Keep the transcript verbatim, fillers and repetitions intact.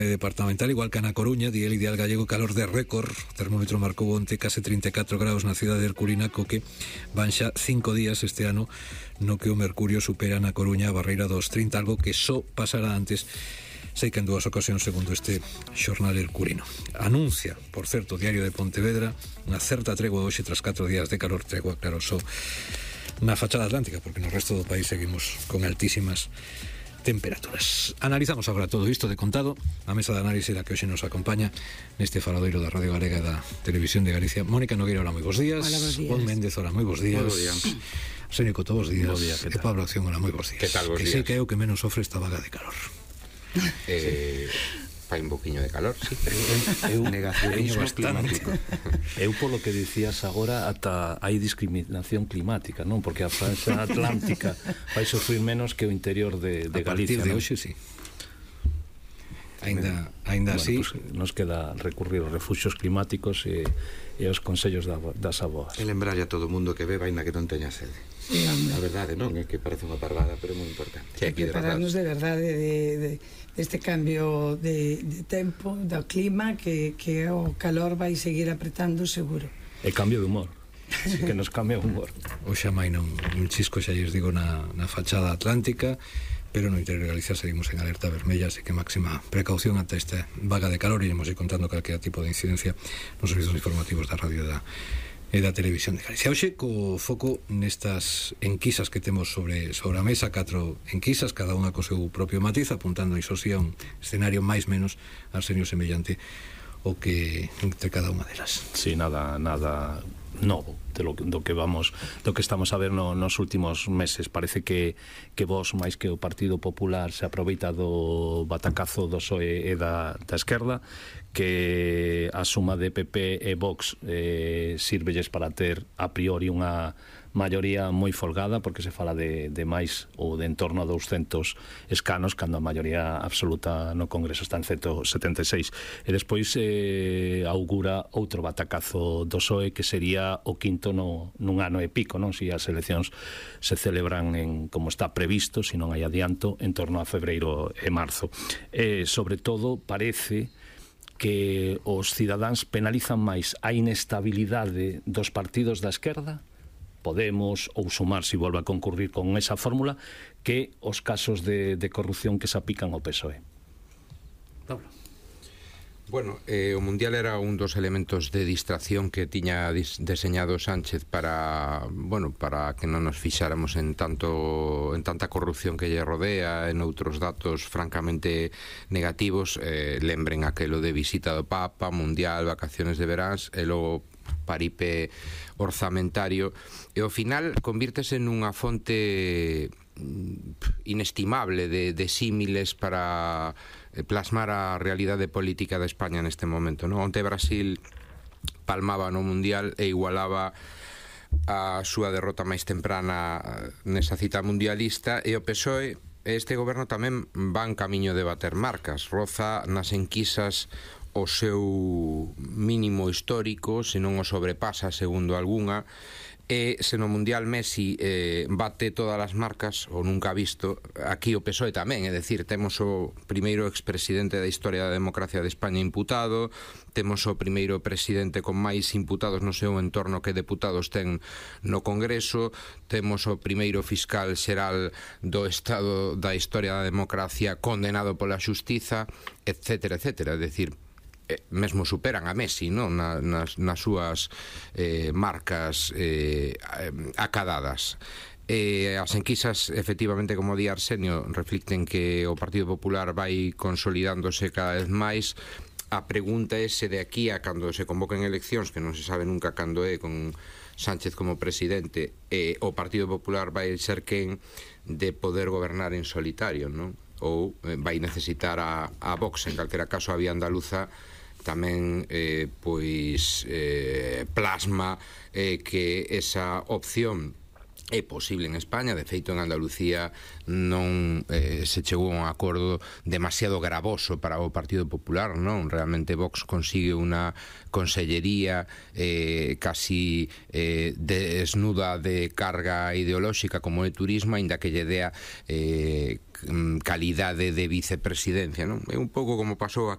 departamental, igual que na Coruña, di el Ideal Gallego, calor de récord. O termómetro marcou onte case trinta e catro graus na cidade de Herculina, co que van xa cinco días este ano no que o mercurio supera na Coruña a barreira dos trinta, algo que só pasará antes, sei que en dúas ocasións, segundo este xornal herculino. Anuncia, por certo, o Diario de Pontevedra, unha certa tregua hoxe tras catro días de calor, tregua, claro, só na fachada atlántica, porque no resto do país seguimos con altísimas temperaturas. Analizamos agora todo isto de contado a mesa de análise da que hoxe nos acompaña neste faladoiro da Radio Galega e da Televisión de Galicia. Mónica Nogueira, hola, moi bons días. Hola, bons días. Juan Méndez, hola, moi bons días. Moi bons días. Arsenio Coto, bons días. Bos días, e Pablo Acción, hola, moi bons días. Que tal, bos que días? sei que é o que menos sofre esta vaga de calor. Eh, fai un poquinho de calor, sí. Eu, Negacionismo bastante. climático. eu polo que dicías agora, ata hai discriminación climática, non? Porque a franxa atlántica vai sofrir menos que o interior de, de A partir Galicia, de non? hoxe, sí. Ainda, ainda Bueno, así, pues, nos queda recurrir aos refuxios climáticos e, e aos consellos da, das aboas. E lembrarlle a todo o mundo que beba ainda que non teña sede. Sí, hombre. A verdade, non? É que parece unha parvada, pero é moi importante. Hai que prepararnos de verdade de, de, deste cambio de, de tempo, do clima, que, que o calor vai seguir apretando seguro. E cambio de humor, que nos cambia o humor. o xa mai non un chisco, xa lles digo, na, na fachada atlántica, pero no interior de Galicia seguimos en alerta vermella, así que máxima precaución ante esta vaga de calor. Iremos ir contando calquera tipo de incidencia nos servizos informativos da radio da, e da Televisión de Galicia. Hoxe, co foco nestas enquisas que temos sobre, sobre a mesa, catro enquisas, cada unha co seu propio matiz, apuntando iso sí a un escenario máis menos arsenio semellante o que entre cada unha delas. Sí, nada, nada novo de lo, do que vamos, do que estamos a ver no, nos últimos meses. Parece que, que vos, máis que o Partido Popular, se aproveita do batacazo do P S O E e da, da esquerda, que a suma de P P e Vox eh, sirvelles para ter a priori unha maioría moi folgada, porque se fala de, de máis ou de en torno a douscentos escanos, cando a maioría absoluta no Congreso está en ciento setenta e seis. E despois eh, augura outro batacazo do P S O E, que sería o quinto no, nun ano e pico, non? Si as eleccións se celebran en, como está previsto, se non hai adianto, en torno a febreiro e marzo. E, sobre todo, parece que os cidadáns penalizan máis a inestabilidade dos partidos da esquerda, Podemos ou Sumar, se volve a concurrir con esa fórmula, que os casos de, de corrupción que se apican ao P S O E. Pablo. Bueno, eh, o Mundial era un dos elementos de distracción que tiña deseñado Sánchez para, bueno, para que non nos fixáramos en tanto en tanta corrupción que lle rodea, en outros datos francamente negativos. Eh, lembren aquelo de visita do Papa, Mundial, vacaciones de veráns, e logo paripe orzamentario, e ao final convírtese nunha fonte inestimable de, de símiles para plasmar a realidade política de España neste momento, non? Onte Brasil palmaba no Mundial e igualaba a súa derrota máis temprana nesa cita mundialista, e o P S O E, este goberno tamén van camiño de bater marcas, roza nas enquisas o seu mínimo histórico, se non o sobrepasa segundo algunha, e se no Mundial Messi eh, bate todas as marcas, ou nunca visto, aquí o P S O E tamén, é dicir, temos o primeiro expresidente da historia da democracia de España imputado, temos o primeiro presidente con máis imputados no seu entorno que deputados ten no Congreso, temos o primeiro fiscal xeral do Estado da historia da democracia condenado pola xustiza, etcétera, etcétera, é dicir, mesmo superan a Messi, non? Na, nas, nas súas eh, marcas eh, acadadas. Eh, as enquisas, efectivamente, como di Arsenio, reflicten que o Partido Popular vai consolidándose cada vez máis. A pregunta é se de aquí a cando se convoquen eleccións, que non se sabe nunca cando é, con Sánchez como presidente, eh, o Partido Popular vai ser quen de poder gobernar en solitario, non? Ou eh, vai necesitar a, a Vox. En calquera caso, a Vía Andaluza tamén eh, pois eh, plasma eh, que esa opción é posible en España. De feito, en Andalucía non eh, se chegou a un acordo demasiado gravoso para o Partido Popular, non? Realmente Vox consigue unha consellería eh, casi eh, desnuda de carga ideolóxica como é turismo, aínda que lle dea eh, calidade de vicepresidencia, non? É un pouco como pasou aquí